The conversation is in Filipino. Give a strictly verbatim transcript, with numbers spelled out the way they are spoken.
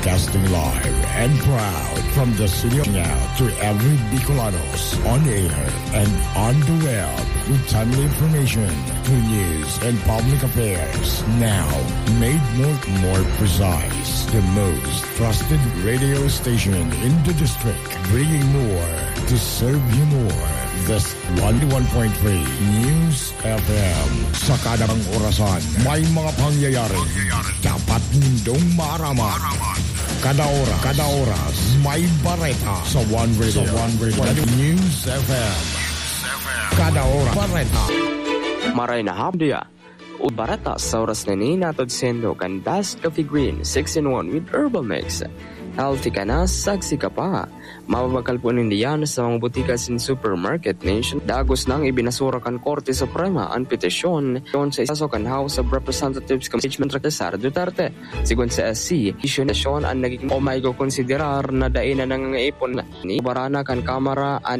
Broadcasting live and proud from the studio out to every Bicolanos on air and on the web with timely information, good news and public affairs. Now made more more precise. The most trusted radio station in the district, bringing more to serve you more. This one oh one point three News F M. Sa kadang orasan, may mga pangyayari. Dapat mundong maaraman. Kada oras, kada oras, may bareta sa One Radio. Sa One Radio. News F M. Kada oras, bareta. Maray na hapdiya. O bareta sa oras na ni natod sendo kan Das Coffee Green six in one with Herbal Mix. Healthy ka na, saksi ka pa. Mababakal po nindiyan sa mga butika sin supermarket nation. Dagos nang ibinasura kan Korte Suprema ang petisyon yon sa isaso kan House of Representatives Commitment Cesar Duterte. Sigun sa S C, isyon ang naging o may konsiderar na dainan ng ipon ni barana kan Kamara an